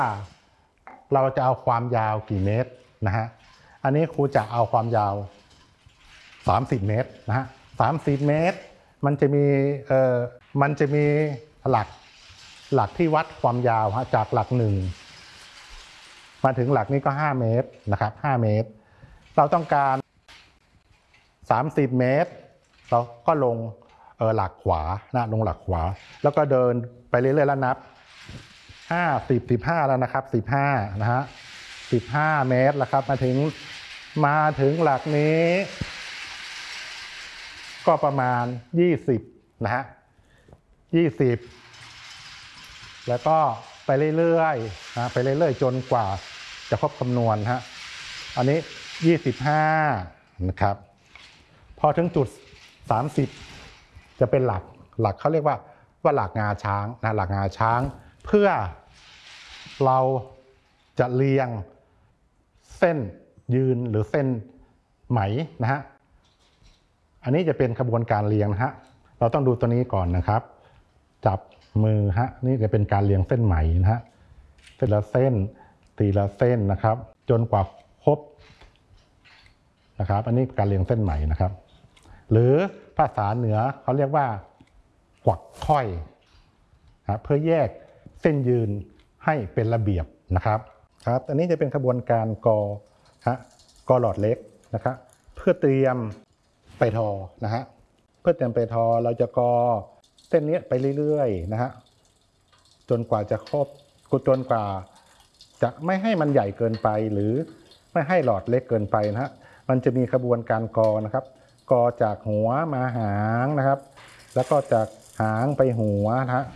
เราจะเอาความยาวกี่เมตรนะฮะอันนี้ครูจะเอาความยาว30 เมตรนะฮะ30 เมตรมันจะมีหลักที่วัดความยาวจากหลัก1มาถึงหลักนี้ก็5 เมตรนะครับ5 เมตรเราต้องการ30 เมตรเราก็ลงหลักขวานะลงหลักขวาแล้วก็เดินไปเรื่อยๆแล้วนับ15แล้วนะครับ15นะฮะ15 เมตรแล้วครับมาถึงหลักนี้ก็ประมาณ20นะฮะ20แล้วก็ไปเรื่อยๆนะไปเรื่อยๆจนกว่าจะครบคำนวณฮะอันนี้25นะครับพอถึงจุด30จะเป็นหลักเขาเรียกว่าหลักงาช้างนะหลักงาช้างเพื่อเราจะเรียงเส้นยืนหรือเส้นไหมนะฮะอันนี้จะเป็นขบวนการเรียงนะฮะเราต้องดูตัวนี้ก่อนนะครับจับมือฮะนี่จะเป็นการเรียงเส้นไหมนะฮะเส้นละเส้นทีละเส้นนะครับจนกว่าครบนะครับอันนี้การเรียงเส้นไหมนะครับหรือภาษาเหนือเขาเรียกว่ากวักค่อยเพื่อแยกเส้นยืนให้เป็นระเบียบนะครับอันนี้จะเป็นขบวนการกอหลอดเล็กนะครับเพื่อเตรียมไปทอนะฮะเพื่อเตรียมไปทอเราจะกอเส้นนี้ไปเรื่อยๆนะฮะจนกว่าจะครบจนกว่าจะไม่ให้มันใหญ่เกินไปหรือไม่ให้หลอดเล็กเกินไปนะฮะมันจะมีขบวนการกอนะครับกอจากหัวมาหางนะครับแล้วก็จากหางไปหัวนะฮะ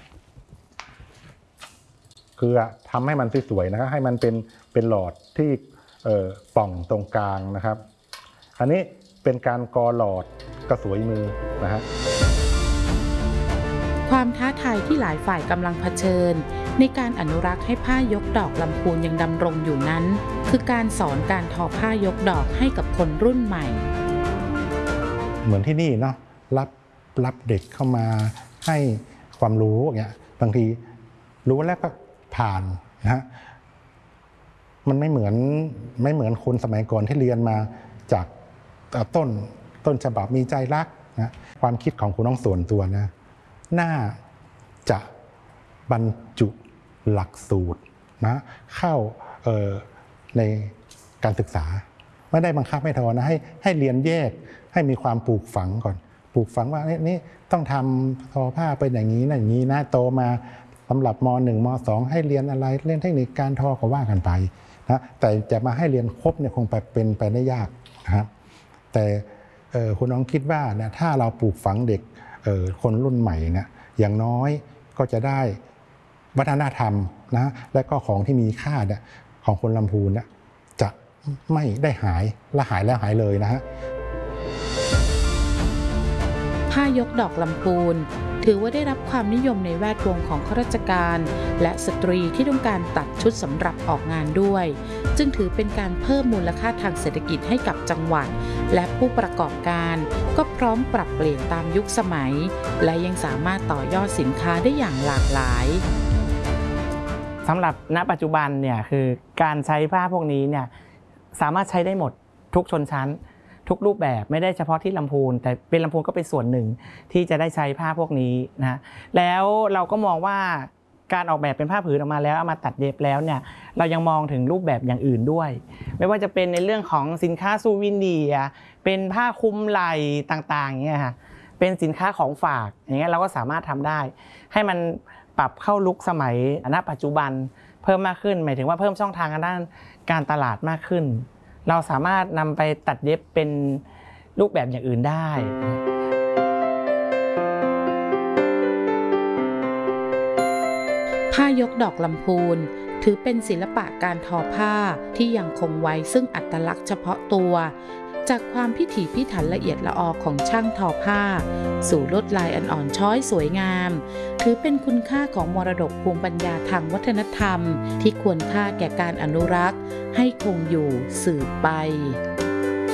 คือทำให้มันสวยๆนะครับให้มันเป็นหลอดที่ป่องตรงกลางนะครับอันนี้เป็นการกอหลอดกระสวยมือนะฮะความท้าทายที่หลายฝ่ายกำลังเผชิญในการอนุรักษ์ให้ผ้ายกดอกลำพูนยังดำรงอยู่นั้นคือการสอนการทอผ้ายกดอกให้กับคนรุ่นใหม่เหมือนที่นี่เนาะรับเด็กเข้ามาให้ความรู้อย่างเงี้ยบางทีรู้แล้วก็ผ่านนะฮะมันไม่เหมือนคนสมัยก่อนที่เรียนมาจากต้นฉบับมีใจรักนะความคิดของคุณน้องส่วนตัวนะน่าจะบรรจุหลักสูตรนะเข้าในการศึกษาไม่ได้บังคับให้ทอนะให้เรียนแยกให้มีความปลูกฝังก่อนปลูกฝังว่านี่ต้องทำทอผ้าเป็นอย่างนี้นะอย่างนี้นะโตมาสำหรับม.1 ม.2 ให้เรียนอะไรเรียนเทคนิคการทอก็ว่ากันไปนะแต่จะมาให้เรียนครบเนี่ยคงเป็นไปได้ยากนะครับแต่คุณน้องคิดว่าเนี่ยถ้าเราปลูกฝังเด็กคนรุ่นใหม่เนี่ยอย่างน้อยก็จะได้วัฒนธรรมนะและก็ของที่มีค่าเนี่ยของคนลำพูนเนี่ยจะไม่ได้หายและหายแล้วหายเลยนะฮะผ้ายกดอกลำพูนถือว่าได้รับความนิยมในแวดวงของข้าราชการและสตรีที่ต้องการตัดชุดสำหรับออกงานด้วยจึงถือเป็นการเพิ่มมูลค่าทางเศรษฐกิจให้กับจังหวัดและผู้ประกอบการก็พร้อมปรับเปลี่ยนตามยุคสมัยและยังสามารถต่อยอดสินค้าได้อย่างหลากหลายสำหรับณปัจจุบันเนี่ยคือการใช้ผ้าพวกนี้เนี่ยสามารถใช้ได้หมดทุกชนชั้นทุกรูปแบบไม่ได้เฉพาะที่ลำพูนแต่เป็นลำพูนก็เป็นส่วนหนึ่งที่จะได้ใช้ผ้าพวกนี้นะแล้วเราก็มองว่าการออกแบบเป็นผ้าผืนออกมาแล้วเอามาตัดเย็บแล้วเนี่ยเรายังมองถึงรูปแบบอย่างอื่นด้วยไม่ว่าจะเป็นในเรื่องของสินค้าซูวิเนียร์เป็นผ้าคลุมไหล่ต่างๆอย่างเงี้ยค่ะเป็นสินค้าของฝากอย่างเงี้ยเราก็สามารถทำได้ให้มันปรับเข้าลุคสมัยณปัจจุบันเพิ่มมากขึ้นหมายถึงว่าเพิ่มช่องทางด้านการตลาดมากขึ้นเราสามารถนำไปตัดเย็บเป็นรูปแบบอย่างอื่นได้ผ้ายกดอกลำพูนถือเป็นศิลปะการทอผ้าที่ยังคงไว้ซึ่งอัตลักษณ์เฉพาะตัวจากความพิถีพิถันละเอียดละออของช่างทอผ้าสู่ลวดลายอันอ่อนช้อยสวยงามถือเป็นคุณค่าของมรดกภูมิปัญญาทางวัฒนธรรมที่ควรค่าแก่การอนุรักษ์ให้คงอยู่สืบไป